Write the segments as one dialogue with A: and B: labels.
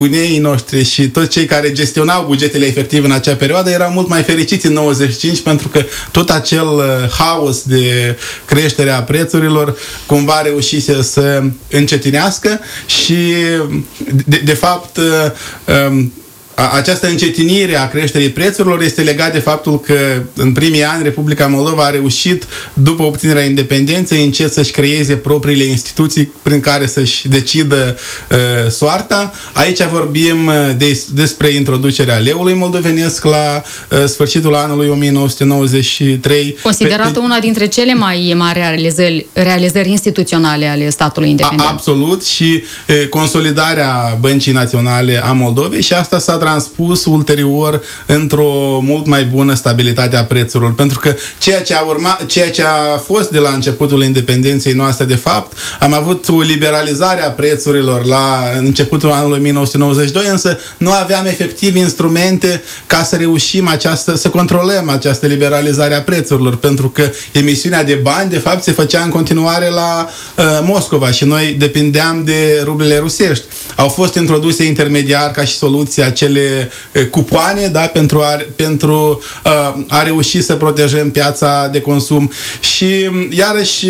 A: unii noștri și toți cei care gestionau bugetele efectiv în acea perioadă erau mult mai fericiți în 95 pentru că tot acel haos de creștere a prețurilor cumva reușise să încetinească și de fapt această încetinire a creșterii prețurilor este legată de faptul că în primii ani Republica Moldova a reușit, după obținerea independenței, încet să-și creeze propriile instituții prin care să-și decidă soarta. Aici vorbim despre introducerea leului moldovenesc la sfârșitul anului 1993.
B: Considerată una dintre cele mai mari realizări instituționale ale statului independent.
A: Absolut, și consolidarea Băncii Naționale a Moldovei, și asta s-a transpus ulterior într-o mult mai bună stabilitate a prețurilor. Pentru că ceea ce a fost de la începutul independenței noastre, de fapt, am avut o liberalizare a prețurilor la începutul anului 1992, însă nu aveam efectiv instrumente ca să reușim să controlăm această liberalizare a prețurilor, pentru că emisiunea de bani, de fapt, se făcea în continuare la Moscova și noi depindeam de rublele rusești. Au fost introduse intermediar ca și soluție acele cupoane, da, pentru a reuși să protejăm piața de consum. Și iarăși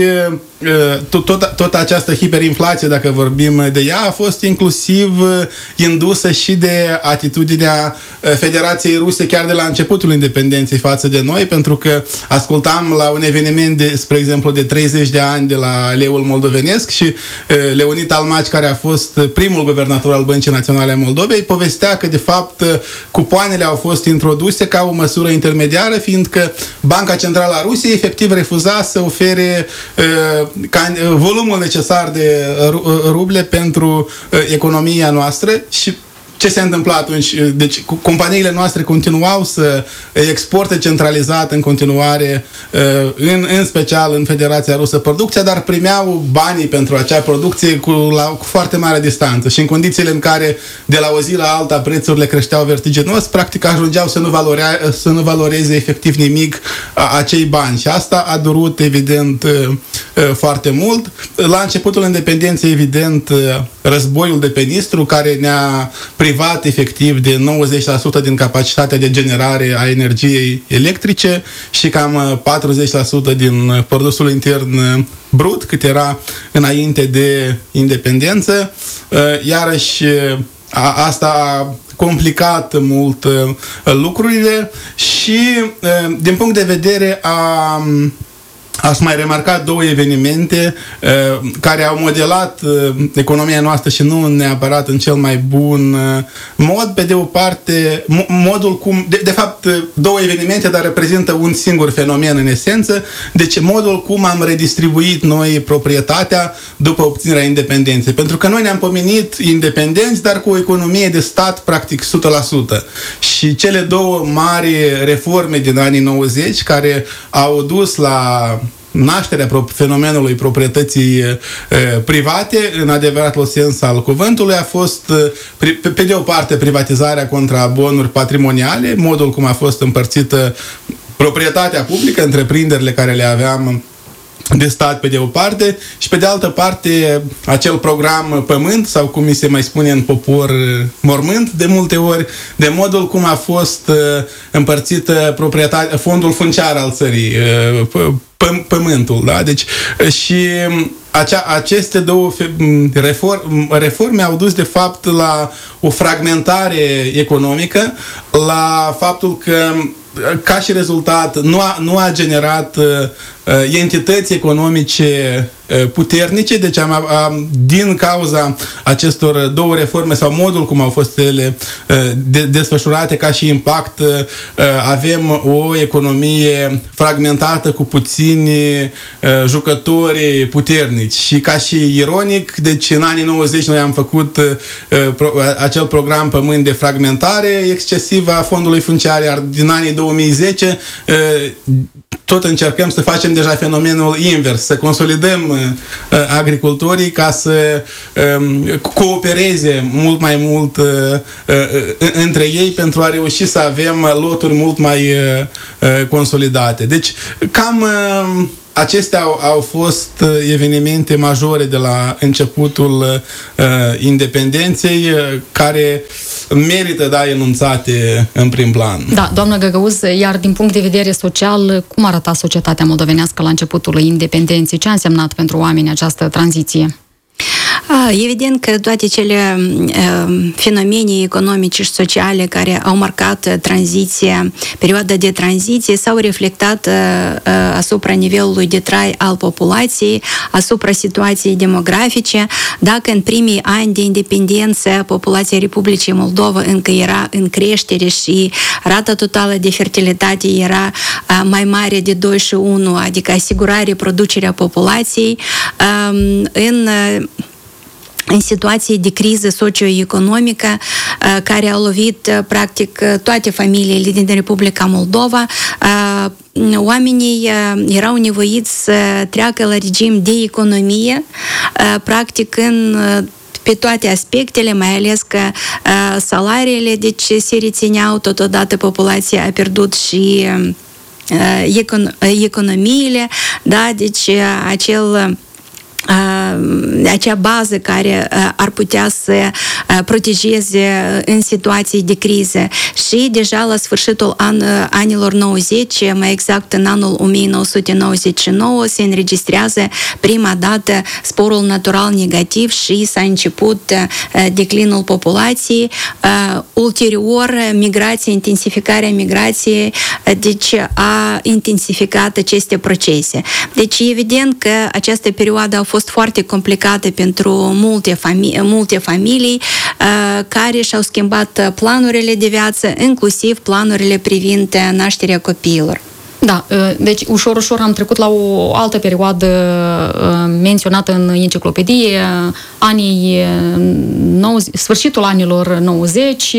A: tot această hiperinflație, dacă vorbim de ea, a fost inclusiv indusă și de atitudinea Federației Ruse chiar de la începutul independenței față de noi, pentru că ascultam la un eveniment, spre exemplu, de 30 de ani de la leul moldovenesc și Leonid Almaci, care a fost primul guvernator al Băncii Naționale a Moldovei, povestea că, de fapt, cupoanele au fost introduse ca o măsură intermediară, fiindcă Banca Centrală a Rusiei efectiv refuza să ofere volumul necesar de ruble pentru economia noastră. Și ce se întâmpla atunci? Deci companiile noastre continuau să exporte centralizat în continuare, în special în Federația Rusă, producția, dar primeau banii pentru acea producție cu foarte mare distanță și în condițiile în care de la o zi la alta prețurile creșteau vertiginos, practic ajungeau să nu valoreze efectiv nimic acei bani și asta a durut evident foarte mult. La începutul independenței, evident, războiul de pe Nistru, care ne-a privat efectiv de 90% din capacitatea de generare a energiei electrice și cam 40% din produsul intern brut, cât era înainte de independență. Iarăși asta a complicat mult lucrurile și din punct de vedere aș mai remarca două evenimente care au modelat economia noastră și nu neapărat în cel mai bun mod. Pe de o parte, modul cum... De fapt, două evenimente, dar reprezintă un singur fenomen în esență. Deci, modul cum am redistribuit noi proprietatea după obținerea independenței. Pentru că noi ne-am pomenit independenți, dar cu o economie de stat practic 100%. Și cele două mari reforme din anii 90, care au dus la nașterea fenomenului proprietății private, în adevăratul sens al cuvântului, a fost, pe de o parte, privatizarea contra bonuri patrimoniale, modul cum a fost împărțită proprietatea publică, întreprinderile care le aveam de stat pe de o parte și pe de altă parte acel program pământ, sau cum mi se mai spune în popor, mormânt de multe ori, de modul cum a fost împărțită proprietatea, fondul funciar al țării, pământul, da? Deci și aceste două reforme au dus de fapt la o fragmentare economică, la faptul că ca și rezultat nu a generat entități economice puternice, deci din cauza acestor două reforme sau modul cum au fost ele desfășurate ca și impact, avem o economie fragmentată cu puțini jucători puternici. Și ca și ironic, deci în anii 90 noi am făcut acel program pământ de fragmentare excesivă a fondului funciar, iar din anii 2010 tot încercăm să facem deja fenomenul invers, să consolidăm agricultorii ca să coopereze mult mai mult între ei pentru a reuși să avem loturi mult mai consolidate. Deci, cam acestea au fost evenimente majore de la începutul independenței care merită, enunțate în prim plan.
B: Da, doamnă Găgăuz, iar din punct de vedere social, cum arăta societatea moldovenească la începutul independenței? Ce a însemnat pentru oameni această tranziție?
C: Evident că toate cele fenomene economice și sociale care au marcat tranziția, perioada de tranziție, s-au reflectat asupra nivelului de trai al populației, asupra situației demografice. Dacă în primii ani de independență populația Republicii Moldova încă era în creștere și rata totală de fertilitate era mai mare de 2:1, adică asigura reproducerea populației, în situații de criză socioeconomică care au lovit practic toate familiile din Republica Moldova, oamenii erau nevoiți să treacă la regim de economie, practic pe toate aspectele, mai ales că salariile se rețineau, totodată populația a pierdut și economiile, da, deci acea bază care ar putea să protejeze în situații de criză. Și deja la sfârșitul anilor 90, mai exact în anul 1999, se înregistrează prima dată sporul natural negativ și s-a început declinul populației. Ulterior, intensificarea migrației, deci a intensificat aceste procese. Deci evident că această perioadă a fost foarte complicată pentru multe familii care și-au schimbat planurile de viață, inclusiv planurile privind nașterea copiilor.
B: Da, deci ușor am trecut la o altă perioadă menționată în enciclopedie, sfârșitul anilor 90,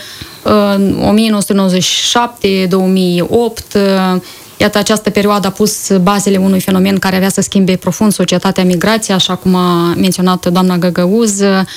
B: 1997, 2008. Iată, această perioadă a pus bazele unui fenomen care avea să schimbe profund societatea, migrația, așa cum a menționat doamna Găgăuz.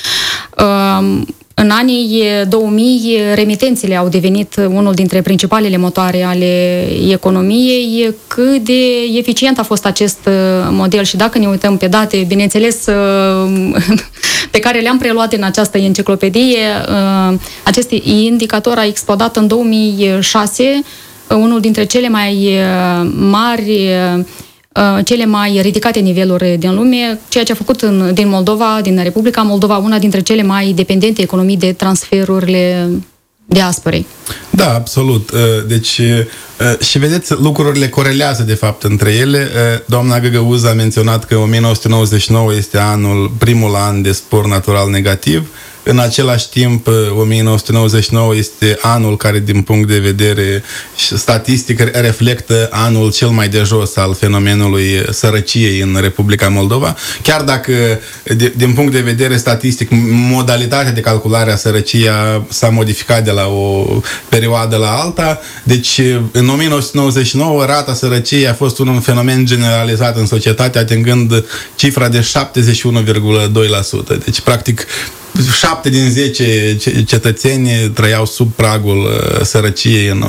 B: În anii 2000, remitențele au devenit unul dintre principalele motoare ale economiei. Cât de eficient a fost acest model? Și dacă ne uităm pe date, bineînțeles, pe care le-am preluat în această enciclopedie, acest indicator a explodat în 2006, unul dintre cele mai mari, cele mai ridicate niveluri din lume, ceea ce a făcut din Moldova, din Republica Moldova, una dintre cele mai dependente economii de transferurile diasporei.
A: Da, absolut. Deci, și vedeți, lucrurile corelează de fapt între ele. Doamna Găgăuz a menționat că 1999 este primul an de spor natural negativ. În același timp, 1999 este anul care, din punct de vedere statistic, reflectă anul cel mai de jos al fenomenului sărăciei în Republica Moldova. Chiar dacă, din punct de vedere statistic, modalitatea de calculare a sărăciei s-a modificat de la o perioadă la alta, deci în 1999 rata sărăciei a fost un fenomen generalizat în societate, atingând cifra de 71,2%. Deci, practic, 7 din 10 cetățeni trăiau sub pragul sărăciei în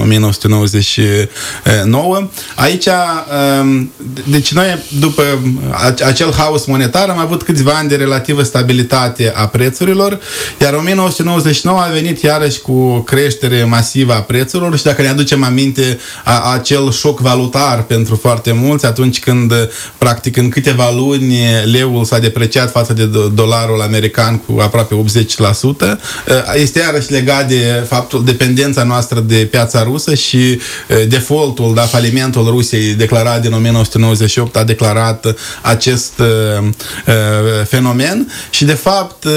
A: 1999. Aici, deci noi, după acel haos monetar, am avut câțiva ani de relativă stabilitate a prețurilor, iar 1999 a venit iarăși cu creștere masivă a prețurilor și dacă ne aducem aminte acel șoc valutar pentru foarte mulți, atunci când, practic, în câteva luni leul s-a depreciat față de dolarul american cu aproape 80%, este iarăși legat de faptul, dependența noastră de piața rusă și defaultul, falimentul Rusiei declarat din 1998 a declarat acest fenomen și de fapt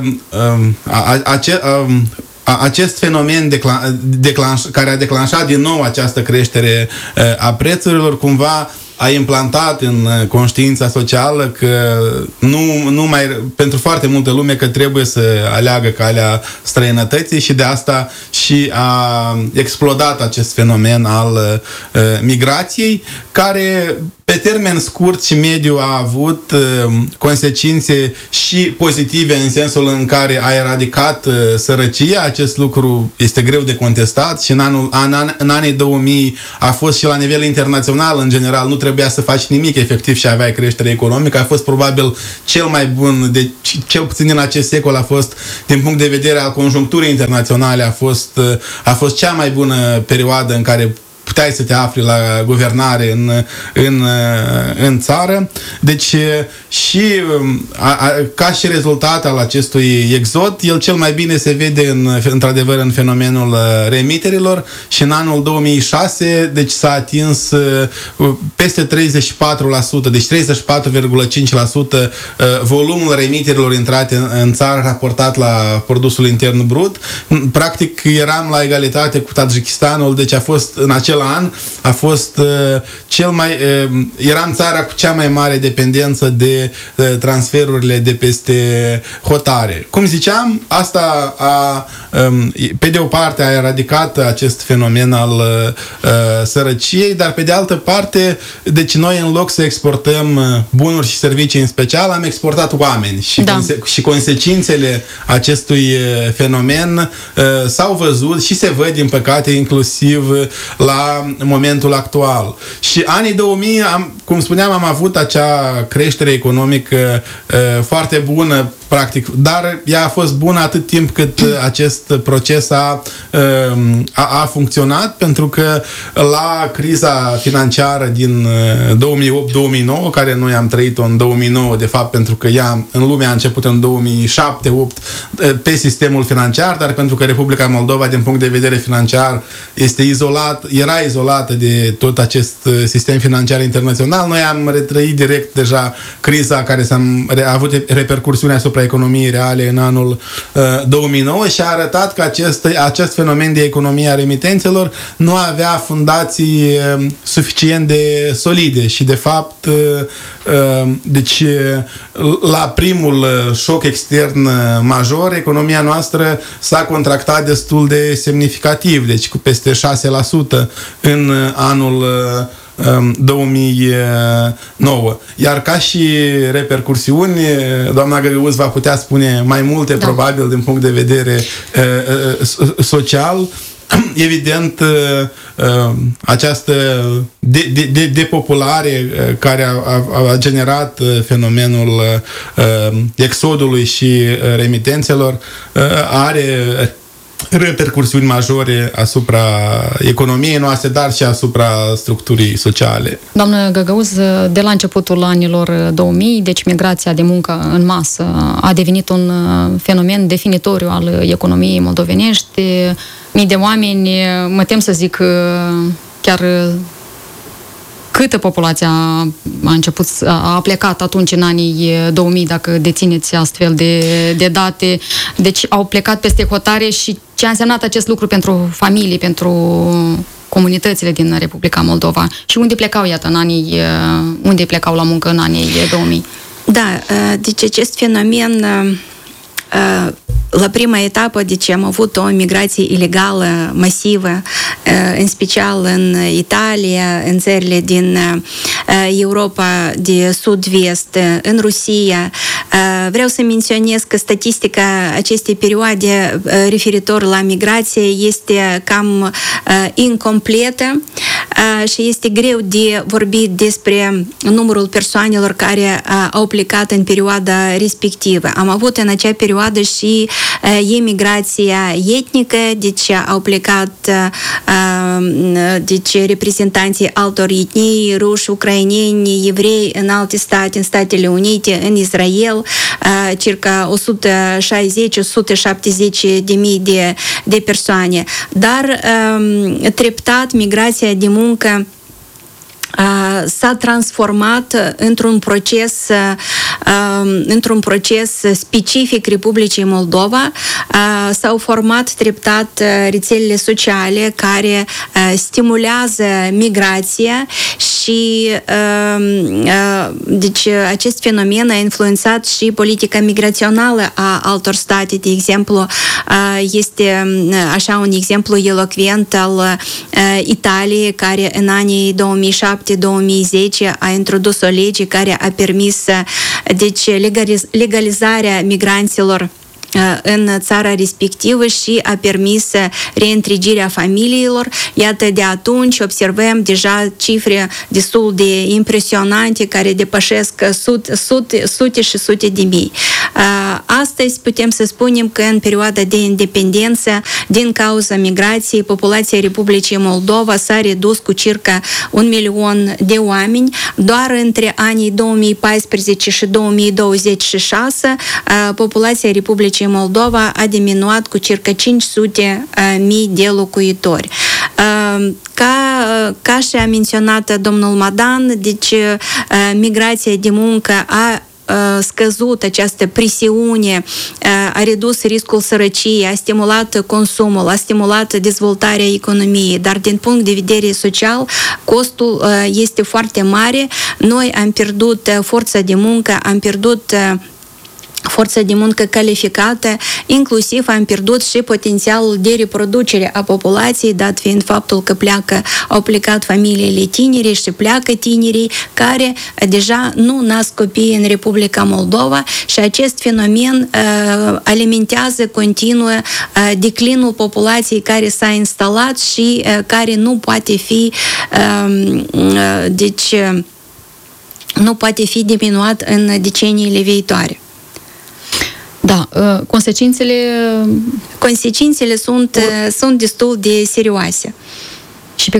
A: acest fenomen care a declanșat din nou această creștere a prețurilor cumva a implantat în conștiința socială că nu mai, pentru foarte multă lume, că trebuie să aleagă calea străinătății și de asta și a explodat acest fenomen al migrației, care pe termen scurt și mediu a avut consecințe și pozitive în sensul în care a eradicat sărăcia. Acest lucru este greu de contestat și în anii 2000 a fost și la nivel internațional, în general, nu trebuia să faci nimic efectiv și aveai creștere economică. A fost probabil cel mai bun, cel puțin în acest secol a fost, din punct de vedere al conjuncturii internaționale, a fost cea mai bună perioadă în care puteai să te afli la guvernare în țară. Deci și ca și rezultat al acestui exod, el cel mai bine se vede într-adevăr în fenomenul remiterilor și în anul 2006 deci s-a atins peste 34%, deci 34,5% volumul remiterilor intrate în țară raportat la produsul intern brut. Practic eram la egalitate cu Tajikistanul, deci a fost în acel an a fost eram țara cu cea mai mare dependență de transferurile de peste hotare. Cum ziceam, asta pe de o parte a eradicat acest fenomen al sărăciei, dar pe de altă parte, deci noi în loc să exportăm bunuri și servicii în special, am exportat oameni și consecințele acestui fenomen s-au văzut și se văd, din păcate, inclusiv la momentul actual. Și anii 2000, cum spuneam, am avut acea creștere economică foarte bună, practic, dar ea a fost bună atât timp cât acest proces a funcționat, pentru că la criza financiară din 2008-2009, care noi am trăit-o în 2009, de fapt, pentru că ea în lume a început în 2007-2008 pe sistemul financiar, dar pentru că Republica Moldova, din punct de vedere financiar, era izolată de tot acest sistem financiar internațional. Noi am retrăit direct deja criza care a avut repercursiuni asupra economiei reale în anul 2009 și a arătat că acest fenomen de economie a remitențelor nu avea fundații suficient de solide și, de fapt, deci la primul șoc extern major, economia noastră s-a contractat destul de semnificativ, deci cu peste 6% în anul 2009. Iar ca și repercursiuni, doamna Găgăuz va putea spune mai multe, probabil, din punct de vedere social. Evident, această depopulare care a generat fenomenul exodului și remitențelor are repercursiuni majore asupra economiei noastre, dar și asupra structurii sociale.
B: Doamnă Găgăuz, de la începutul anilor 2000, deci migrația de muncă în masă a devenit un fenomen definitoriu al economiei moldovenești. Mii de oameni, mă tem să zic, chiar câtă populație a plecat atunci în anii 2000, dacă dețineți astfel de date. Deci au plecat peste hotare și ce a însemnat acest lucru pentru familii, pentru comunitățile din Republica Moldova și unde plecau, iată, unde plecau la muncă în anii 2000.
C: Da, deci acest fenomen la prima etapă, deci am avut o migrație ilegală masivă, în special în Italia, în țările din Europa de sud-vest, în Rusia. Vreau să menționez că statistica acestei perioade referitor la migrație este cam incompletă și este greu de vorbit despre numărul persoanelor care au plecat în perioada respectivă. Am avut în acea perioadă și emigrația etnică, deci au plecat deci reprezentanții altor etnii, ruși, ucraineni, evrei în alte state, în Statele Unite, în Israel, circa 160-170 de mii de persoane. Dar treptat migrația de muncă s-a transformat într-un proces specific Republicii Moldova. S-au format treptat rețelele sociale care stimulează migrația și deci acest fenomen a influențat și politica migrațională a altor state. De exemplu, este așa un exemplu elocvent al Italiei, care în anii 2007-2010 a introdus o lege care a permis deci legalizarea migranților în țara respectivă și a permis reîntregirea familiilor. Iată, de atunci observăm deja cifre destul de impresionante care depășesc sute și sute de mii. Astăzi putem să spunem că în perioada de independență, din cauza migrației, populația Republicii Moldova s-a redus cu circa 1 milion de oameni. Doar între anii 2014 și 2026, populația Republicii Moldova a diminuat cu circa 500 mii de locuitori. Ca și a menționat domnul Madan, deci migrația de muncă a scăzut această presiune, a redus riscul sărăciei, a stimulat consumul, a stimulat dezvoltarea economiei, dar din punct de vedere social, costul este foarte mare. Noi am pierdut forța de muncă, am pierdut forță de muncă calificată, inclusiv am pierdut și potențialul de reproducere a populației, dat fiind faptul că au plecat familiile tinere și pleacă tinerii care deja nu nasc copii în Republica Moldova și acest fenomen alimentează continuu declinul populației care s-a instalat și care nu poate fi nu poate fi diminuat în deceniile viitoare.
B: Da,
C: consecințele sunt destul de serioase.
B: Și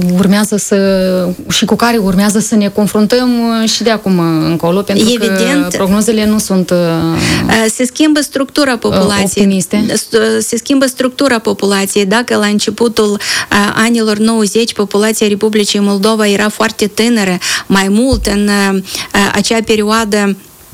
B: cu care urmează să ne confruntăm și de acum încolo, pentru că prognozele nu sunt
C: se schimbă structura populației.
B: Optimiste.
C: Se schimbă structura populației. Dacă la începutul anilor 90 populația Republicii Moldova era foarte tânără, mai mult în acea perioadă,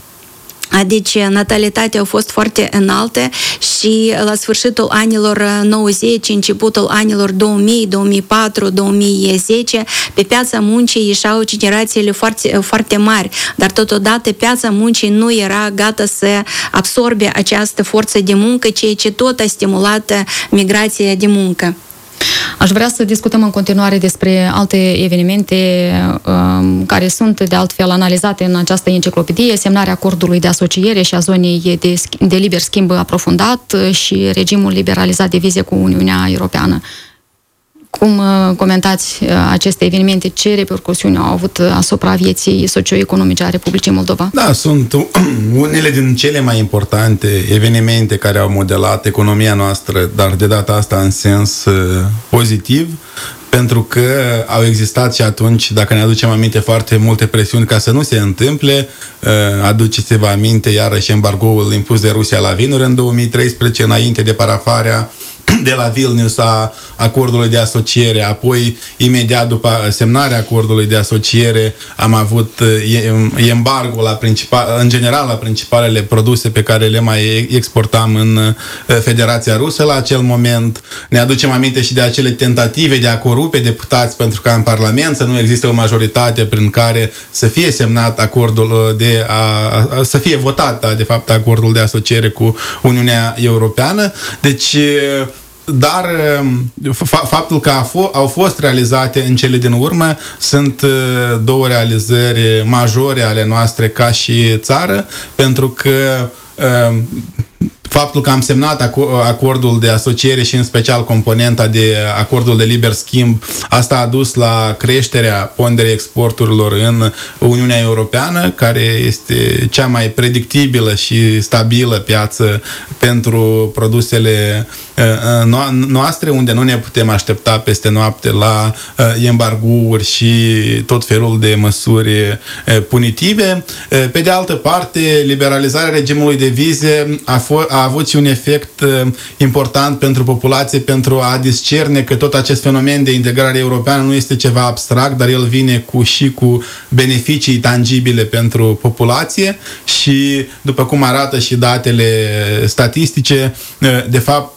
C: deci natalitatea a fost foarte înaltă și la sfârșitul anilor 90, începutul anilor 2000, 2004, 2010, pe piața muncii ieșeau generațiile foarte, foarte mari, dar totodată piața muncii nu era gata să absorbe această forță de muncă, ceea ce tot a stimulat migrația de muncă.
B: Aș vrea să discutăm în continuare despre alte evenimente care sunt de altfel analizate în această enciclopedie, semnarea acordului de asociere și a zonei de liber schimb aprofundat și regimul liberalizat de vize cu Uniunea Europeană. Cum comentați aceste evenimente? Ce repercusiuni au avut asupra vieții socioeconomice a Republicii Moldova?
A: Da, sunt unele din cele mai importante evenimente care au modelat economia noastră, dar de data asta în sens pozitiv, pentru că au existat și atunci, dacă ne aducem aminte, foarte multe presiuni ca să nu se întâmple. Aduceți-vă aminte iarăși embargoul impus de Rusia la vinuri în 2013, înainte de parafarea de la Vilnius a acordului de asociere, apoi imediat după semnarea acordului de asociere am avut embargo în general la principalele produse pe care le mai exportam în Federația Rusă la acel moment. Ne aducem aminte și de acele tentative de a corupe deputați pentru ca în Parlament să nu există o majoritate prin care să fie semnat acordul să fie votat, de fapt, acordul de asociere cu Uniunea Europeană. Deci dar faptul că au fost realizate în cele din urmă sunt două realizări majore ale noastre ca și țară, pentru că faptul că am semnat acordul de asociere și în special componenta de acordul de liber schimb, asta a dus la creșterea ponderii exporturilor în Uniunea Europeană, care este cea mai predictibilă și stabilă piață pentru produsele noastre, unde nu ne putem aștepta peste noapte la embargouri și tot felul de măsuri punitive. Pe de altă parte, liberalizarea regimului de vize a avut și un efect important pentru populație, pentru a discerne că tot acest fenomen de integrare europeană nu este ceva abstract, dar el vine cu beneficii tangibile pentru populație și, după cum arată și datele statistice, de fapt,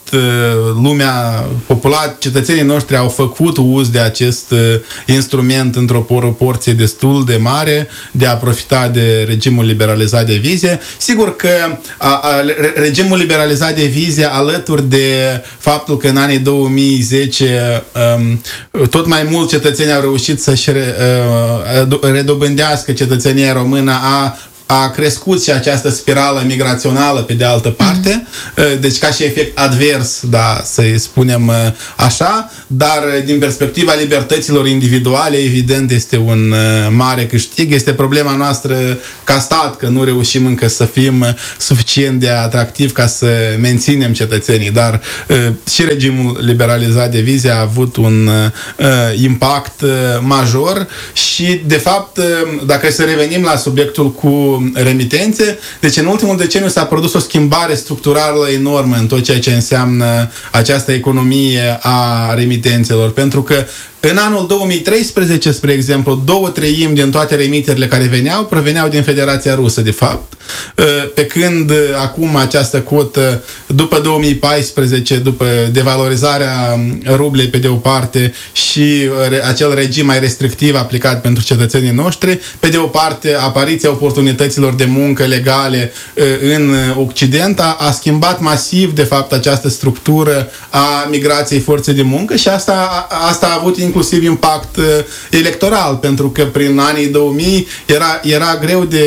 A: lumea cetățenii noștri au făcut uz de acest instrument într-o proporție destul de mare de a profita de regimul liberalizat de vize. Sigur că regimul liberalizat de vize, alături de faptul că în anii 2010 tot mai mulți cetățeni au reușit să-și redobândească cetățenia română, a crescut și această spirală migrațională pe de altă parte, deci ca și efect advers, da, să-i spunem așa, dar din perspectiva libertăților individuale, evident, este un mare câștig. Este problema noastră ca stat, că nu reușim încă să fim suficient de atractivi ca să menținem cetățenii, dar și regimul liberalizat de vize a avut un impact major și, de fapt, dacă să revenim la subiectul cu remitențe, deci în ultimul deceniu s-a produs o schimbare structurală enormă în tot ceea ce înseamnă această economie a remitențelor, pentru că în anul 2013, spre exemplu, 2/3 din toate remiterile care proveneau din Federația Rusă, de fapt, pe când acum această cotă, după 2014, după devalorizarea rublei pe de o parte și acel regim mai restrictiv aplicat pentru cetățenii noștri, pe de o parte apariția oportunităților de muncă legale în Occident a schimbat masiv, de fapt, această structură a migrației forței de muncă și asta a avut inclusiv impact electoral, pentru că prin anii 2000 era greu de...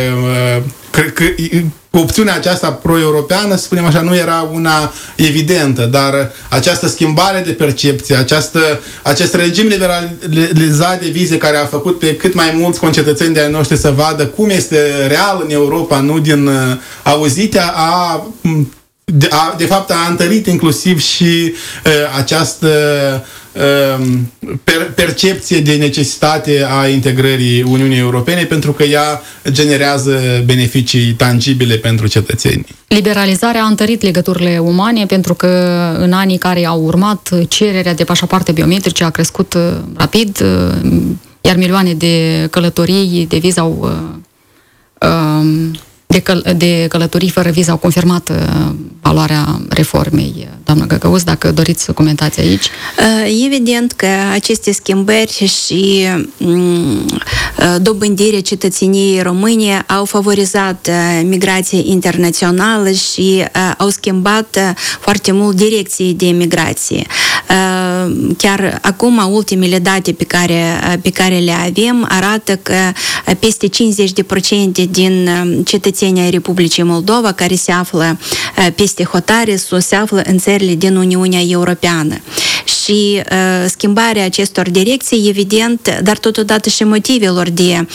A: opțiunea aceasta pro-europeană, să spunem așa, nu era una evidentă, dar această schimbare de percepție, acest regim liberalizat de vize care a făcut pe cât mai mulți concetățeni de ai noștri să vadă cum este real în Europa, nu din auzite, de fapt a întărit inclusiv și această percepție de necesitate a integrării Uniunii Europene, pentru că ea generează beneficii tangibile pentru cetățeni.
B: Liberalizarea a întărit legăturile umane, pentru că în anii care au urmat, cererea de pașapoarte biometrice a crescut rapid, iar milioane de călătorii de viză de călătorii fără viză au confirmat valoarea reformei. Doamna Găgăuz, dacă doriți să comentați aici.
C: Evident că aceste schimbări și dobândirea cetățeniei române au favorizat migrația internațională și au schimbat foarte mult direcții de migrație. Chiar acum, ultimele date pe care le avem arată că peste 50% din cetățenii ai Republicii Moldova care se află peste hotare se află în țările din Uniunea Europeană. Și schimbarea acestor direcții, evident, dar totodată și motivelor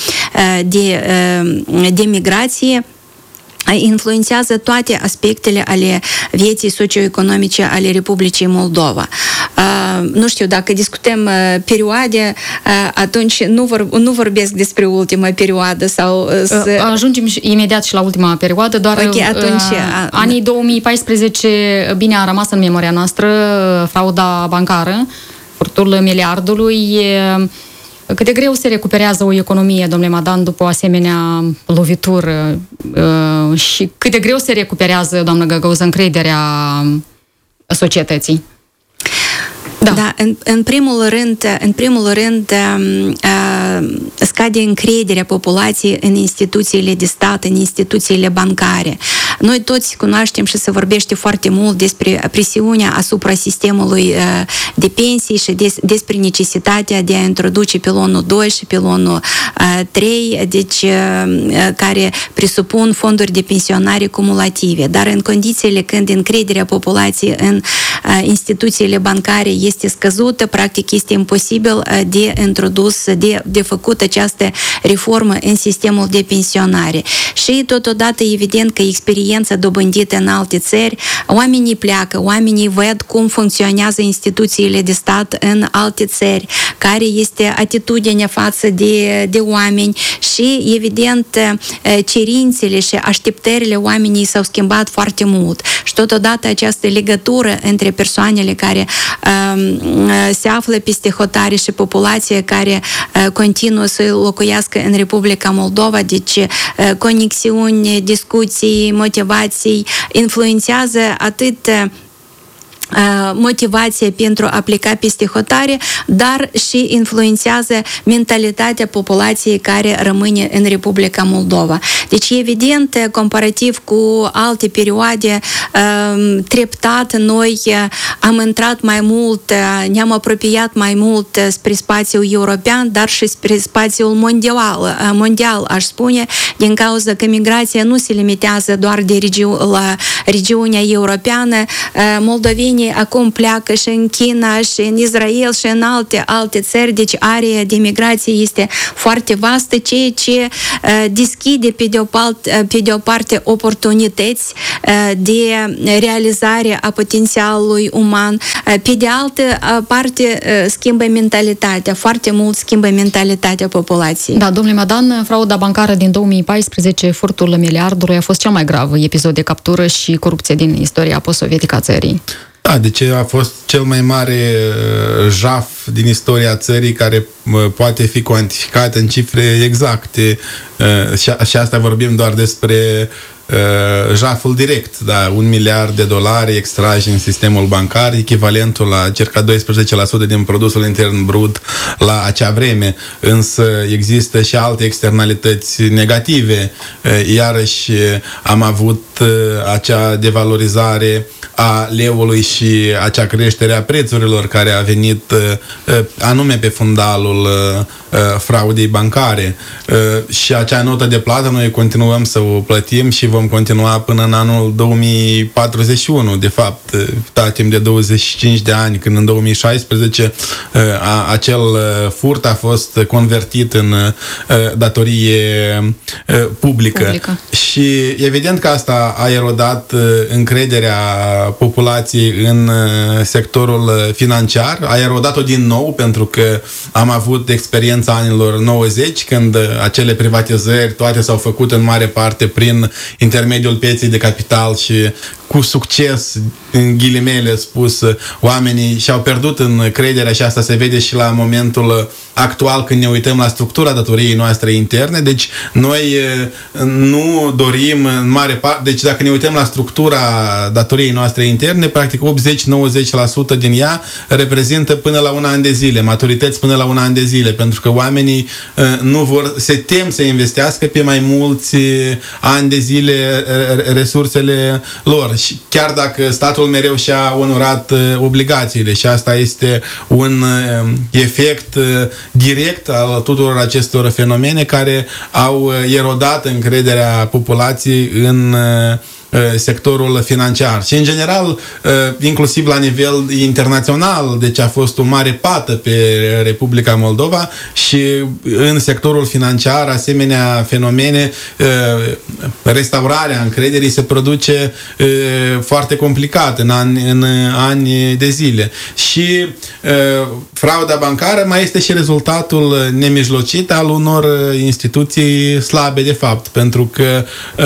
C: de migrație, influențează toate aspectele ale vieții socioeconomice ale Republicii Moldova. Nu știu, dacă discutăm perioade, atunci nu vorbesc despre ultima perioadă sau...
B: Ajungem imediat și la ultima perioadă, doar atunci, anii 2014 bine a rămas în memoria noastră, frauda bancară, furtul miliardului. Cât de greu se recuperează o economie, domnule Madan, după o asemenea lovitură și cât de greu se recuperează, doamnă Găgăuză, încrederea societății?
C: Da, în primul rând scade încrederea populației în instituțiile de stat, în instituțiile bancare. Noi toți cunoaștem și se vorbește foarte mult despre presiunea asupra sistemului de pensii și despre necesitatea de a introduce pilonul 2 și pilonul 3, deci care presupun fonduri de pensionare cumulative. Dar în condițiile când încrederea populației în instituțiile bancare este scăzută, practic este imposibil de introdus, de făcut această reformă în sistemul de pensionare. Și totodată evident că experiența dobândită în alte țări, oamenii pleacă, oamenii văd cum funcționează instituțiile de stat în alte țări, care este atitudinea față de oameni și evident cerințele și așteptările oamenii s-au schimbat foarte mult. Și totodată această legătură între persoanele care se află peste hotare și populația care continuă să locuiască în Republica Moldova, deci conexiuni, discuții, motivații, influențează atât motivație pentru a pleca peste hotare, dar și influențează mentalitatea populației care rămâne în Republica Moldova. Deci, evident, comparativ cu alte perioade, treptat noi am intrat mai mult, ne-am apropiat mai mult spre spațiul european, dar și spre spațiul mondial, aș spune, din cauza că migrația nu se limitează doar de la regiunea europeană. Moldovenii acum pleacă și în China, și în Israel, și în alte țări, deci area de migrație este foarte vastă, ceea ce deschide pe de o parte oportunități de realizare a potențialului uman, pe de altă parte schimbă mentalitatea, foarte mult schimbă mentalitatea populației.
B: Da, domnule Madan, frauda bancară din 2014, furtul miliardului, a fost cel mai grav episod de captură și corupție din istoria post-sovietică a țării.
A: Da, deci a fost cel mai mare jaf din istoria țării care poate fi cuantificat în cifre exacte și asta vorbim doar despre jaful direct, da, $1 miliard extrași în sistemul bancar, echivalentul la circa 12% din produsul intern brut la acea vreme, însă există și alte externalități negative. Iarăși am avut acea devalorizare a leului și acea creștere a prețurilor care a venit anume pe fundalul fraudei bancare. Și acea notă de plată noi continuăm să o plătim și vom continua până în anul 2041. De fapt, timp de 25 de ani, când în 2016 acel furt a fost convertit în datorie publică. Și evident că asta a erodat încrederea populației în sectorul financiar, a erodat-o din nou pentru că am avut experiența anilor 90, când acele privatizări toate s-au făcut în mare parte prin intermediul pieței de capital și cu succes, în ghilimele spus, oamenii și-au pierdut încrederea și asta se vede și la momentul actual când ne uităm la structura datoriei noastre interne. Deci noi nu dorim în mare parte, deci dacă ne uităm la structura datoriei noastre interne, practic 80-90% din ea reprezintă până la un an de zile, maturități până la un an de zile, pentru că oamenii se tem să investească pe mai mulți ani de zile resursele lor. Și chiar dacă statul mereu și-a onorat obligațiile și asta este un efect direct al tuturor acestor fenomene care au erodat încrederea populației în sectorul financiar. Și în general, inclusiv la nivel internațional, deci a fost o mare pată pe Republica Moldova și în sectorul financiar, asemenea fenomene, restaurarea încrederii se produce foarte complicat în ani de zile. Și frauda bancară mai este și rezultatul nemijlocit al unor instituții slabe, de fapt, pentru că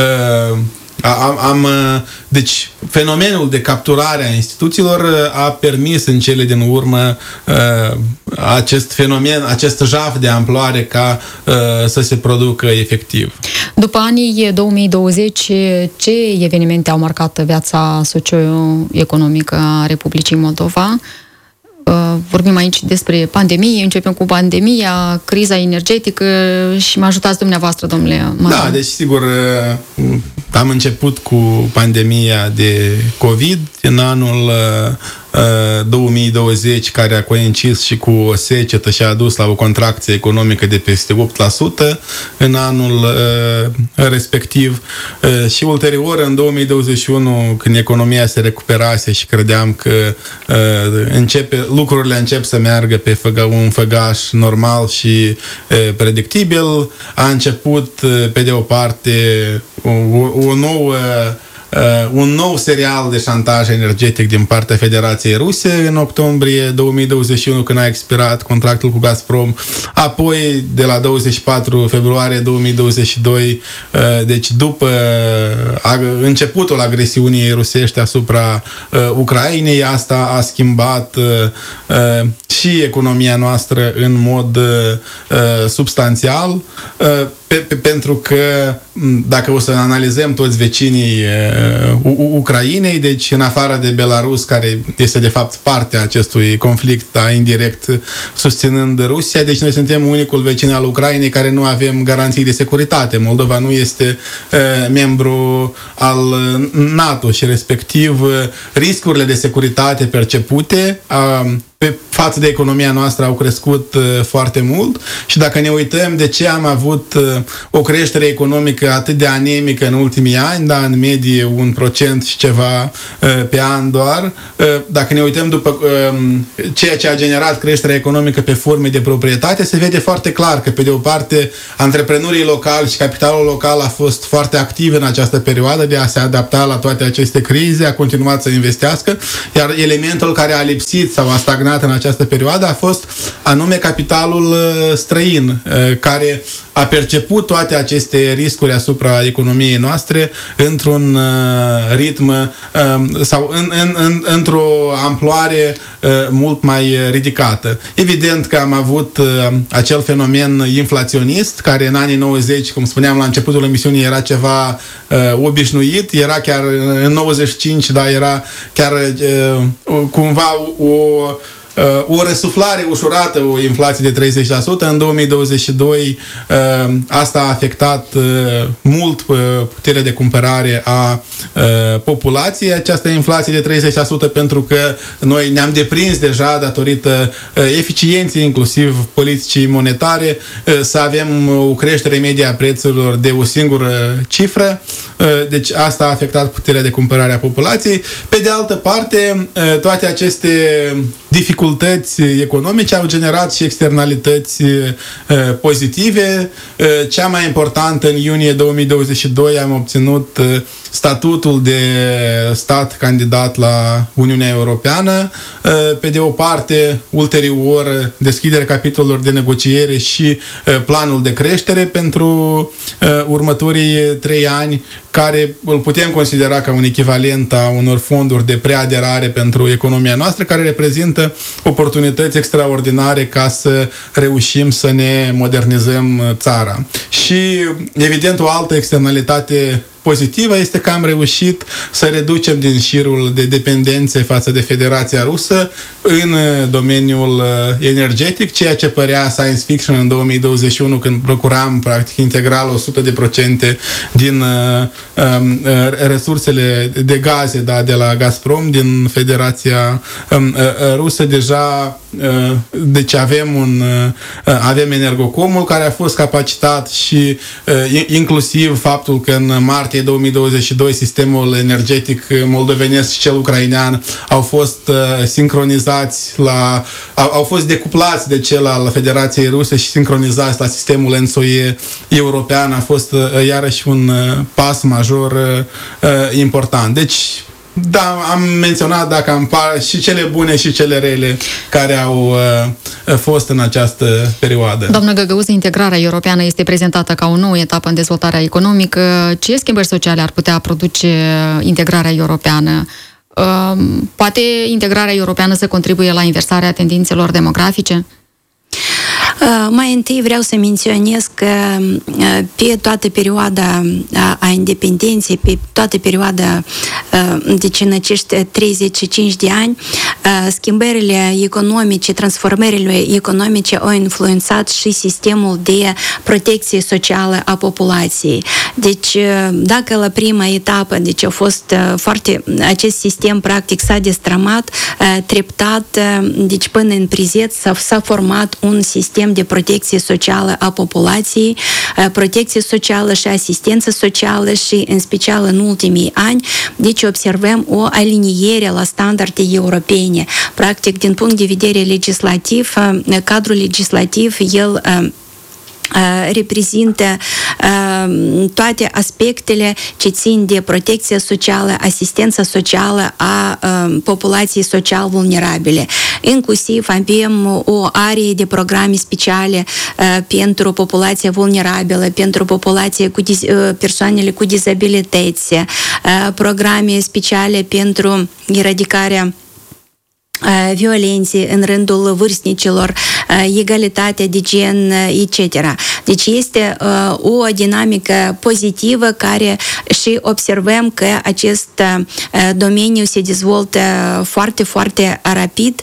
A: deci fenomenul de capturare a instituțiilor a permis în cele din urmă acest fenomen, acest jaf de amploare ca să se producă efectiv.
B: După anii 2020, ce evenimente au marcat viața socio-economică a Republicii Moldova? Vorbim aici despre pandemie, începem cu pandemia, criza energetică și mă ajutați dumneavoastră, domnule Madan.
A: Da, deci sigur am început cu pandemia de COVID în anul 2020, care a coincis și cu o secetă și a adus la o contracție economică de peste 8% în anul respectiv și ulterior în 2021, când economia se recuperase și credeam că lucrurile încep să meargă pe un făgaș normal și predictibil, a început pe de o parte un nou serial de șantaj energetic din partea Federației Ruse în octombrie 2021, când a expirat contractul cu Gazprom, apoi de la 24 februarie 2022, deci după începutul agresiunii rusești asupra Ucrainei, asta a schimbat și economia noastră în mod substanțial. pentru că dacă o să analizăm toți vecinii Ucrainei, deci în afară de Belarus, care este de fapt partea acestui conflict, dar indirect susținând Rusia, deci noi suntem unicul vecin al Ucrainei care nu avem garanții de securitate. Moldova nu este membru al NATO și respectiv riscurile de securitate percepute pe față de economia noastră au crescut foarte mult și dacă ne uităm de ce am avut o creștere economică atât de anemică în ultimii ani, da, în medie 1% și ceva pe an doar, dacă ne uităm după ceea ce a generat creșterea economică pe forme de proprietate, se vede foarte clar că pe de o parte antreprenorii locali și capitalul local a fost foarte activ în această perioadă de a se adapta la toate aceste crize, a continuat să investească, iar elementul care a lipsit sau a stagnat în această perioadă a fost anume capitalul străin, care a perceput toate aceste riscuri asupra economiei noastre într-un ritm sau într-o amploare mult mai ridicată. Evident că am avut acel fenomen inflaționist, care în anii 90, cum spuneam la începutul emisiunii, era ceva obișnuit, era chiar în 95, dar era chiar cumva o răsuflare ușurată, o inflație de 30%. În 2022 asta a afectat mult puterea de cumpărare a populației, această inflație de 30%, pentru că noi ne-am deprins deja datorită eficienței, inclusiv politicii monetare, să avem o creștere medie a prețurilor de o singură cifră. Deci asta a afectat puterea de cumpărare a populației. Pe de altă parte, toate aceste dificultăți economice au generat și externalități pozitive. Cea mai importantă, în iunie 2022 am obținut statutul de stat candidat la Uniunea Europeană. Pe de o parte, ulterior, deschiderea capitolelor de negociere și planul de creștere pentru următorii 3 ani, care îl putem considera ca un echivalent a unor fonduri de preaderare pentru economia noastră, care reprezintă oportunități extraordinare ca să reușim să ne modernizăm țara. Și, evident, o altă externalitate pozitivă este că am reușit să reducem din șirul de dependențe față de Federația Rusă în domeniul energetic, ceea ce părea science fiction în 2021, când procuram practic integral 100% din resursele de gaze, da, de la Gazprom, din Federația Rusă. Deja deci avem Energocomul, care a fost capacitat și inclusiv faptul că în martie 2022 sistemul energetic moldovenesc și cel ucrainean au fost sincronizați au fost decuplați de cel al Federației Ruse și sincronizați la sistemul ENTSO-E european. A fost iarăși un pas major important. Deci da, am menționat și cele bune și cele rele care au fost în această perioadă.
B: Doamnă Găgăuză, integrarea europeană este prezentată ca o nouă etapă în dezvoltarea economică. Ce schimbări sociale ar putea produce integrarea europeană? Poate integrarea europeană să contribuie la inversarea tendințelor demografice?
C: Mai întâi vreau să menționez că pe toată perioada a independenței, pe toată perioada, deci în acești 35 de ani, schimbările economice, transformările economice au influențat și sistemul de protecție socială a populației. Deci, dacă la prima etapă, deci a fost acest sistem practic s-a destramat, treptat, deci până în prezent s-a format un sistem de protecție socială a populației, protecție socială și asistență socială și, în special, în ultimii ani, deci observăm o aliniere la standarde europene. Practic, din punct de vedere legislativ, cadrul legislativ, el reprezintă toate aspectele ce țin de protecție socială, asistență socială a populației social vulnerabile. Inclusiv avem o arie de programe speciale pentru populația vulnerabilă, pentru populația persoanele cu dizabilități, programe speciale pentru eradicarea violențe în rândul vârstnicilor, egalitatea de gen, etc. Deci este o dinamică pozitivă care și observăm că acest domeniu se dezvoltă foarte, foarte rapid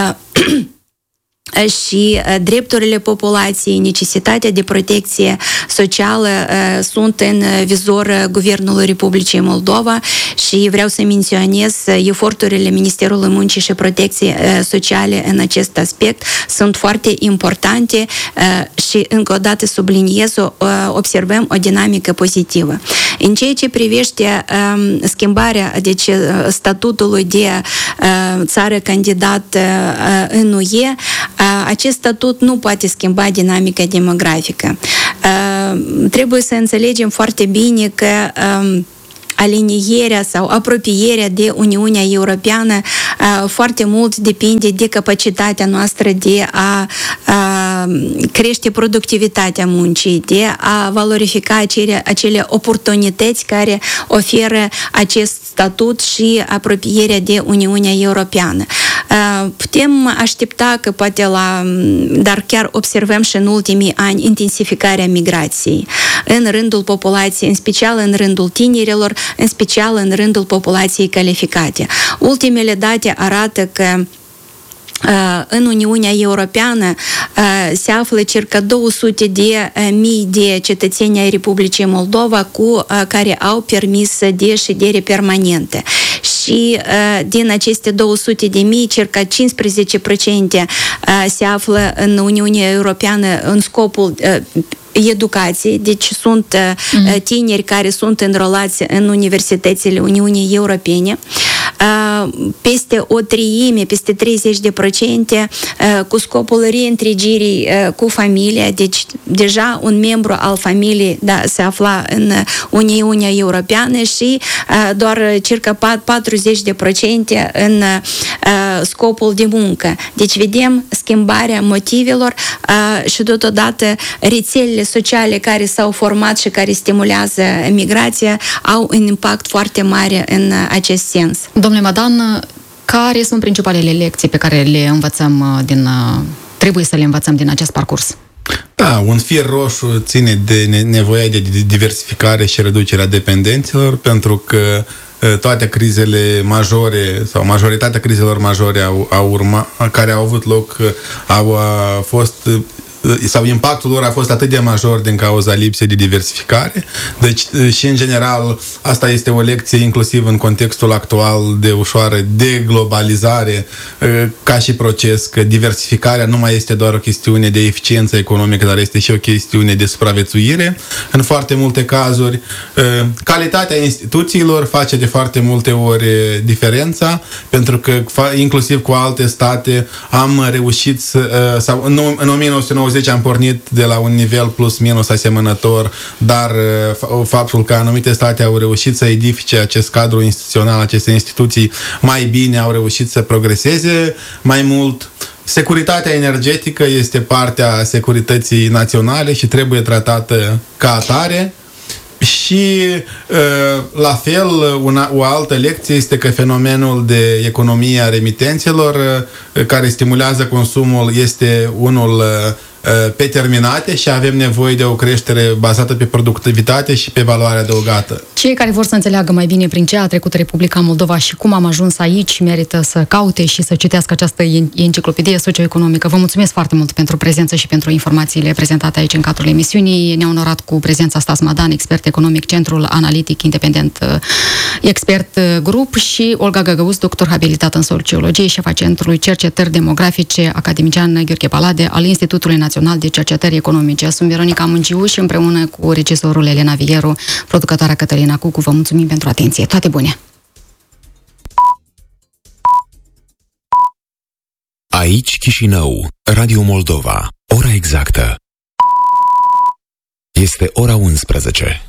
C: și drepturile populației, necesitatea de protecție socială sunt în vizor Guvernului Republicii Moldova și vreau să menționez eforturile Ministerului Muncii și Protecției Sociale în acest aspect sunt foarte importante și încă o dată subliniez, observăm o dinamică pozitivă. În ceea ce privește schimbarea statutului de țară candidat în UE, acest statut nu poate schimba dinamica demografică. Trebuie să înțelegem foarte bine că alinierea sau apropierea de Uniunea Europeană foarte mult depinde de capacitatea noastră de a crește productivitatea muncii, de a valorifica acele oportunități care oferă acest statut și apropierea de Uniunea Europeană. Putem aștepta că poate dar chiar observăm și în ultimii ani intensificarea migrației în rândul populației, în special în rândul tinerilor, în special în rândul populației calificate. Ultimele date arată că în Uniunea Europeană se află circa 200.000 de cetățeni ai Republicii Moldova care au permis de ședere permanente. Și din aceste 200.000, circa 15% se află în Uniunea Europeană în scopul educației, deci sunt tineri care sunt înrolați în universitățile Uniunii Europene. Peste o treime, peste 30% cu scopul reîntregirii cu familia, deci deja un membru al familiei se afla în Uniunea Europeană și doar circa 40% în scopul de muncă. Deci vedem schimbarea motivelor și totodată rețelele sociale care s-au format și care stimulează migrația au un impact foarte mare în acest sens.
B: Domnule Madan, care sunt principalele lecții pe care le învățăm trebuie să le învățăm din acest parcurs?
A: Da, un fir roșu ține de nevoia de diversificare și reducerea dependențelor, pentru că toate crizele majore sau majoritatea crizelor majore care au avut loc au fost sau impactul lor a fost atât de major din cauza lipsei de diversificare. Deci, și în general, asta este o lecție inclusiv în contextul actual de ușoară deglobalizare ca și proces, că diversificarea nu mai este doar o chestiune de eficiență economică, dar este și o chestiune de supraviețuire. În foarte multe cazuri, calitatea instituțiilor face de foarte multe ori diferența, pentru că inclusiv cu alte state am reușit sau în 1990 am pornit de la un nivel plus-minus asemănător, dar faptul că anumite state au reușit să edifice acest cadru instituțional, aceste instituții mai bine, au reușit să progreseze mai mult. Securitatea energetică este partea securității naționale și trebuie tratată ca atare. Și la fel, o altă lecție este că fenomenul de economie a remitențelor care stimulează consumul este unul pe terminate și avem nevoie de o creștere bazată pe productivitate și pe valoare adăugată.
B: Cei care vor să înțeleagă mai bine prin ce a trecut Republica Moldova și cum am ajuns aici, merită să caute și să citească această enciclopedie socioeconomică. Vă mulțumesc foarte mult pentru prezență și pentru informațiile prezentate aici în cadrul emisiunii. Ne-a onorat cu prezența Stas Madan, expert economic, Centrul Analitic Independent Expert Grup, și Olga Găgăuz, doctor habilitat în sociologie, șefa Centrului Cercetări Demografice, academician Gheorghe Palade al Institutului Național de Cercetări Economice. Sunt Veronica Mungiu și împreună cu regizorul Elena Vieru, producătoarea Cătălina Cucu, vă mulțumim pentru atenție. Toate bune!
D: Aici Chișinău, Radio Moldova. Ora exactă este ora 11.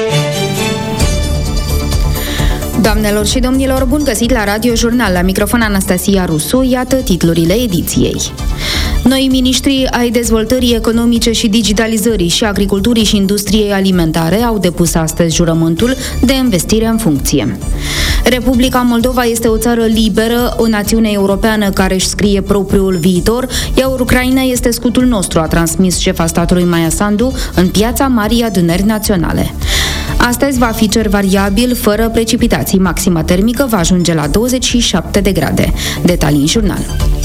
E: Doamnelor și domnilor, bun găsit la Radio Jurnal. La microfon Anastasia Rusu, iată titlurile ediției. Noi miniștri ai dezvoltării economice și digitalizării și agriculturii și industriei alimentare au depus astăzi jurământul de investire în funcție. Republica Moldova este o țară liberă, o națiune europeană care își scrie propriul viitor, iar Ucraina este scutul nostru, a transmis șefa statului Maia Sandu în Piața Marii Adunări Naționale. Astăzi va fi cer variabil, fără precipitații. Maxima termică va ajunge la 27 de grade. Detalii în jurnal.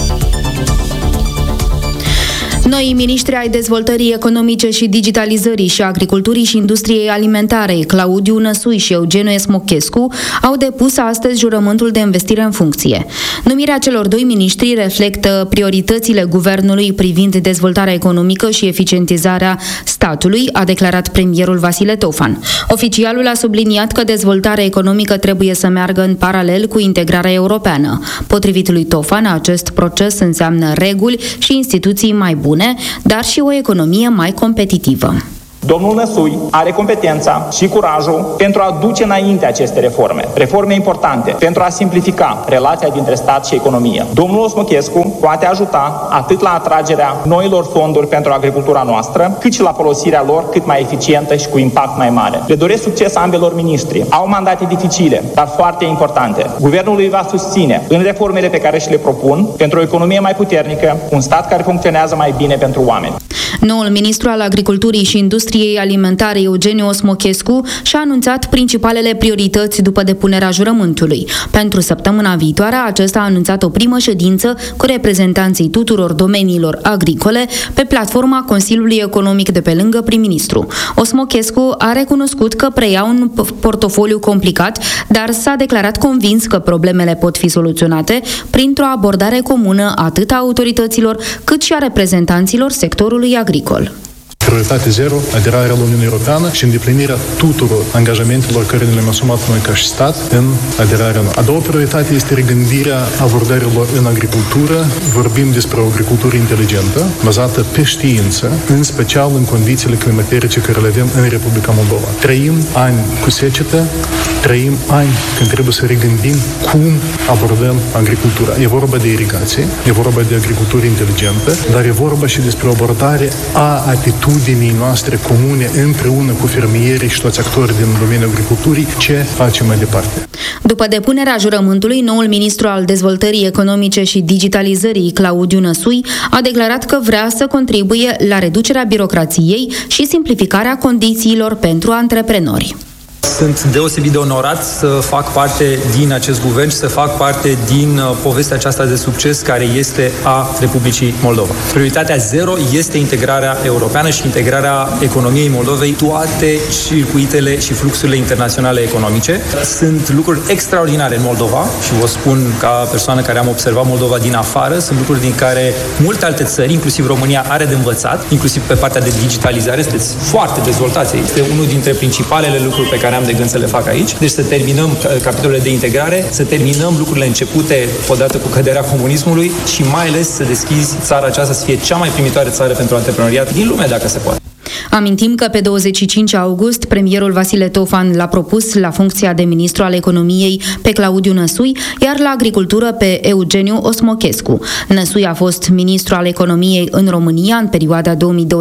E: Noi miniștri ai dezvoltării economice și digitalizării și agriculturii și industriei alimentare, Claudiu Năsui și Eugeniu Esmochescu, au depus astăzi jurământul de investire în funcție. Numirea celor doi miniștri reflectă prioritățile guvernului privind dezvoltarea economică și eficientizarea statului, a declarat premierul Vasile Tofan. Oficialul a subliniat că dezvoltarea economică trebuie să meargă în paralel cu integrarea europeană. Potrivit lui Tofan, acest proces înseamnă reguli și instituții mai bune, dar și o economie mai competitivă.
F: Domnul Năsui are competența și curajul pentru a duce înainte aceste reforme importante, pentru a simplifica relația dintre stat și economie. Domnul Osmochescu poate ajuta atât la atragerea noilor fonduri pentru agricultura noastră, cât și la folosirea lor cât mai eficientă și cu impact mai mare. Le doresc succes ambelor miniștri. Au mandate dificile, dar foarte importante. Guvernul îi va susține în reformele pe care și le propun pentru o economie mai puternică, un stat care funcționează mai bine pentru oameni.
E: Noul ministru al Agriculturii și Industriei Alimentare, Eugeniu Osmochescu, și-a anunțat principalele priorități după depunerea jurământului. Pentru săptămâna viitoare, acesta a anunțat o primă ședință cu reprezentanții tuturor domeniilor agricole pe platforma Consiliului Economic de pe lângă prim-ministru. Osmochescu a recunoscut că preia un portofoliu complicat, dar s-a declarat convins că problemele pot fi soluționate printr-o abordare comună atât a autorităților cât și a reprezentanților sectorului agricol.
G: Prioritate zero, aderarea la Uniunea Europeană și îndeplinirea tuturor angajamentelor care le-am asumat noi ca și stat în aderarea noastră. A doua prioritate este regândirea abordărilor în agricultură. Vorbim despre o agricultură inteligentă, bazată pe știință, în special în condițiile climaterice care le avem în Republica Moldova. Trăim ani cu secetă, trăim ani când trebuie să regândim cum abordăm agricultura. E vorba de irigație, e vorba de agricultură inteligentă, dar e vorba și despre o abordare a atitudinii noastre comune împreună cu fermierii și toți actorii din domeniul agriculturii, ce facem mai departe.
E: După depunerea jurământului, noul ministru al dezvoltării economice și digitalizării, Claudiu Năsui, a declarat că vrea să contribuie la reducerea birocrației și simplificarea condițiilor pentru antreprenori.
H: Sunt deosebit de onorat să fac parte din acest guvern și să fac parte din povestea aceasta de succes care este a Republicii Moldova. Prioritatea zero este integrarea europeană și integrarea economiei Moldovei, toate circuitele și fluxurile internaționale economice. Sunt lucruri extraordinare în Moldova și vă spun ca persoană care am observat Moldova din afară, sunt lucruri din care multe alte țări, inclusiv România, are de învățat, inclusiv pe partea de digitalizare, sunteți foarte dezvoltați. Este unul dintre principalele lucruri pe care am de gând să le fac aici. Deci să terminăm capitolele de integrare, să terminăm lucrurile începute odată cu căderea comunismului și mai ales să deschizi țara aceasta să fie cea mai primitoare țară pentru antreprenoriat din lume, dacă se poate.
E: Amintim că pe 25 august, premierul Vasile Tofan l-a propus la funcția de ministru al economiei pe Claudiu Năsui, iar la agricultură pe Eugeniu Osmochescu. Năsui a fost ministru al economiei în România în perioada 2020-2021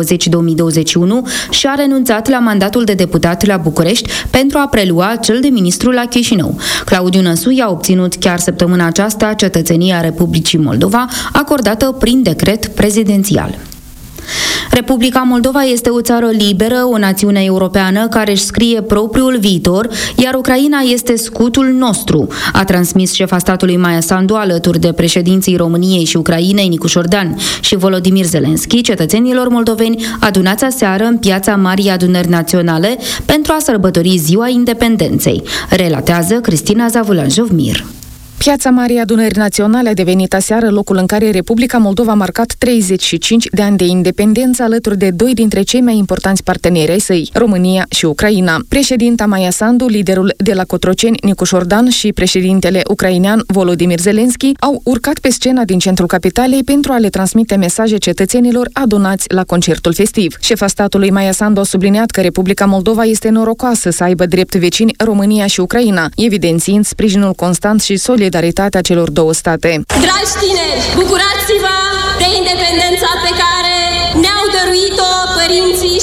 E: și a renunțat la mandatul de deputat la București pentru a prelua cel de ministru la Chișinău. Claudiu Năsui a obținut chiar săptămâna aceasta cetățenia Republicii Moldova, acordată prin decret prezidențial. Republica Moldova este o țară liberă, o națiune europeană care își scrie propriul viitor, iar Ucraina este scutul nostru, a transmis șefa statului Maia Sandu alături de președinții României și Ucrainei Nicu Șordan și Volodymyr Zelensky, cetățenilor moldoveni adunați aseară în Piața Marii Adunări Naționale pentru a sărbători Ziua Independenței, relatează Cristina Zavulan-Jovmir.
I: Piața Marii Adunări Naționale a devenit aseară locul în care Republica Moldova a marcat 35 de ani de independență alături de doi dintre cei mai importanți parteneri ai săi, România și Ucraina. Președinta Maia Sandu, liderul de la Cotroceni, Nicu Șordan, și președintele ucrainean Volodymyr Zelensky au urcat pe scena din centrul capitalei pentru a le transmite mesaje cetățenilor adunați la concertul festiv. Șefa statului Maia Sandu a subliniat că Republica Moldova este norocoasă să aibă drept vecini România și Ucraina, evidențiind sprijinul constant și solidaritatea celor două state.
J: Dragi tineri, bucurați-vă de independența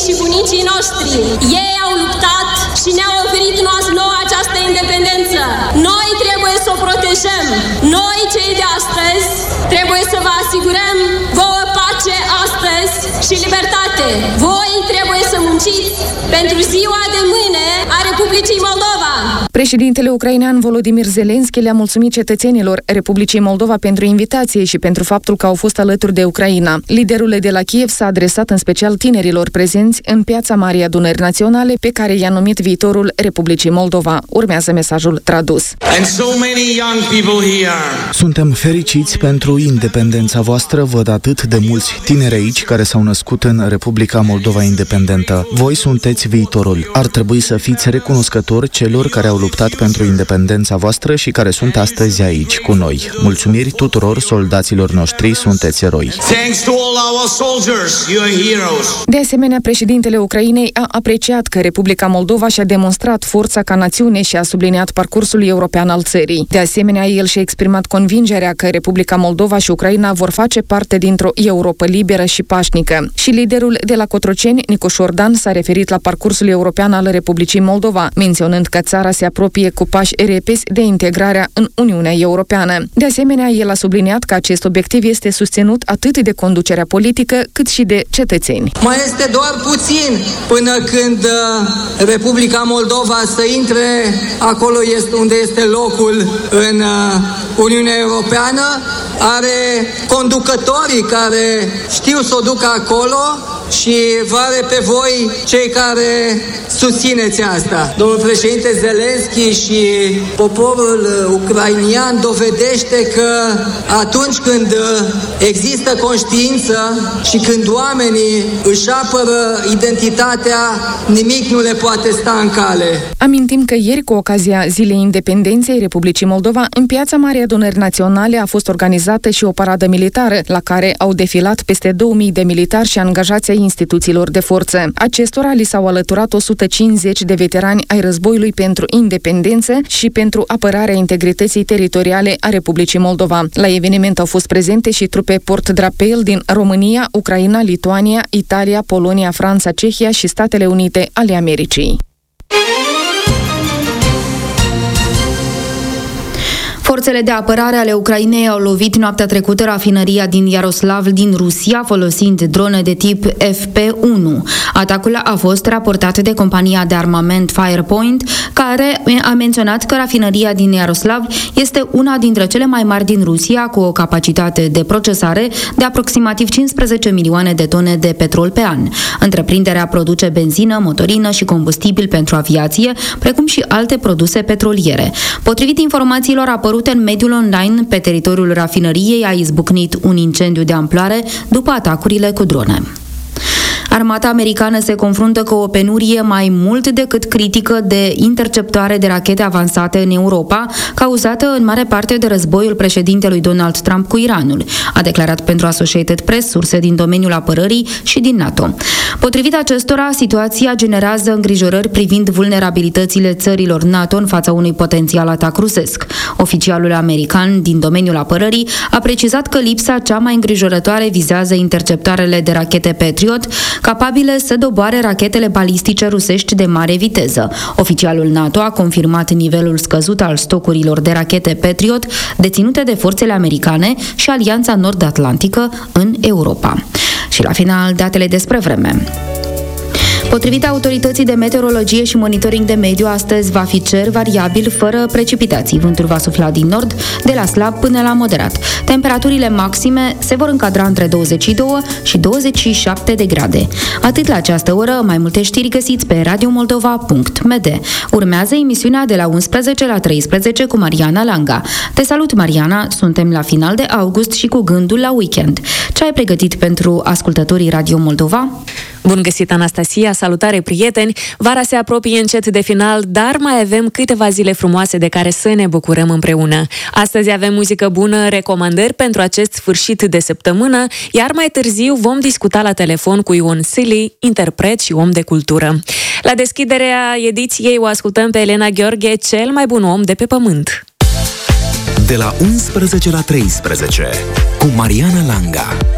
J: și bunicii noștri. Ei au luptat și ne-au oferit nouă această independență. Noi trebuie să o protejăm. Noi, cei de astăzi, trebuie să vă asigurăm vouă pace astăzi și libertate. Voi trebuie să munciți pentru ziua de mâine a Republicii Moldova.
I: Președintele ucrainean Volodymyr Zelensky le-a mulțumit cetățenilor Republicii Moldova pentru invitație și pentru faptul că au fost alături de Ucraina. Liderul de la Kiev s-a adresat în special tinerilor prezenți în Piața Marii Adunări Naționale, pe care i-a numit viitorul Republicii Moldova. Urmează mesajul tradus.
K: Suntem fericiți pentru independența voastră. Văd atât de mulți tineri aici care s-au născut în Republica Moldova independentă. Voi sunteți viitorul. Ar trebui să fiți recunoscători celor care au luptat pentru independența voastră și care sunt astăzi aici cu noi. Mulțumiri tuturor soldaților noștri, sunteți eroi.
I: De asemenea, președintele Ucrainei a apreciat că Republica Moldova și-a demonstrat forța ca națiune și a subliniat parcursul european al țării. De asemenea, el și-a exprimat convingerea că Republica Moldova și Ucraina vor face parte dintr-o Europă liberă și pașnică. Și liderul de la Cotroceni, Nicu Șordan, s-a referit la parcursul european al Republicii Moldova, menționând că țara se apropie cu pași repezi de integrarea în Uniunea Europeană. De asemenea, el a subliniat că acest obiectiv este susținut atât de conducerea politică, cât și de cetățeni.
L: Mai este doar puțin până când Republica Moldova să intre acolo unde este locul în Uniunea Europeană. Are conducătorii care știu să o ducă acolo și vă are pe voi cei care susțineți asta. Domnul președinte Zelensky și poporul ucrainian dovedește că atunci când există conștiință și când oamenii își apără identitatea, nimic nu le poate sta în cale.
I: Amintim că ieri, cu ocazia Zilei Independenței Republicii Moldova, în Piața Marii Adunări Naționale a fost organizată și o paradă militară, la care au defilat peste 2000 de militari și angajați ai instituțiilor de forță. Acestora li s-au alăturat 150 de veterani ai războiului pentru independență și pentru apărarea integrității teritoriale a Republicii Moldova. La eveniment au fost prezente și trupe port-drapel din România, Ucraina, Lituania, Italia, Polonia, Franța, Cehia și Statele Unite ale Americii.
E: Forțele de apărare ale Ucrainei au lovit noaptea trecută rafinăria din Iaroslav din Rusia folosind drone de tip FP-1. Atacul a fost raportat de compania de armament Firepoint, care a menționat că rafinăria din Iaroslav este una dintre cele mai mari din Rusia, cu o capacitate de procesare de aproximativ 15 milioane de tone de petrol pe an. Întreprinderea produce benzină, motorină și combustibil pentru aviație, precum și alte produse petroliere. Potrivit informațiilor apărute în mediul online, pe teritoriul rafinăriei a izbucnit un incendiu de amploare după atacurile cu drone. Armata americană se confruntă cu o penurie mai mult decât critică de interceptoare de rachete avansate în Europa, cauzată în mare parte de războiul președintelui Donald Trump cu Iranul, a declarat pentru Associated Press surse din domeniul apărării și din NATO. Potrivit acestora, situația generează îngrijorări privind vulnerabilitățile țărilor NATO în fața unui potențial atac rusesc. Oficialul american din domeniul apărării a precizat că lipsa cea mai îngrijorătoare vizează interceptoarele de rachete Patriot, capabile să doboare rachetele balistice rusești de mare viteză. Oficialul NATO a confirmat nivelul scăzut al stocurilor de rachete Patriot deținute de forțele americane și Alianța Nord-Atlantică în Europa. Și la final, datele despre vreme. Potrivit autorității de meteorologie și monitoring de mediu, astăzi va fi cer variabil, fără precipitații. Vântul va sufla din nord, de la slab până la moderat. Temperaturile maxime se vor încadra între 22 și 27 de grade. Atât la această oră, mai multe știri găsiți pe radiomoldova.md. Urmează emisiunea de la 11 la 13 cu Mariana Langa. Te salut, Mariana! Suntem la final de august și cu gândul la weekend. Ce ai pregătit pentru ascultătorii Radio Moldova?
M: Bun găsit, Anastasia! Salutare, prieteni! Vara se apropie încet de final, dar mai avem câteva zile frumoase de care să ne bucurăm împreună. Astăzi avem muzică bună, recomandări pentru acest sfârșit de săptămână, iar mai târziu vom discuta la telefon cu Ion Sili, interpret și om de cultură. La deschiderea ediției o ascultăm pe Elena Gheorghe, cel mai bun om de pe pământ.
D: De la 11 la 13 cu Mariana Langa.